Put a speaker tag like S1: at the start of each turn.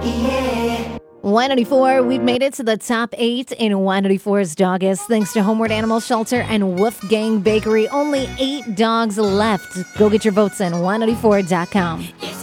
S1: 194, we've made it to the top 8 in 194's Doggiest, thanks to Homeward Animal Shelter and Wolfgang Bakery. Only 8 dogs left. Go get your votes in 194.com.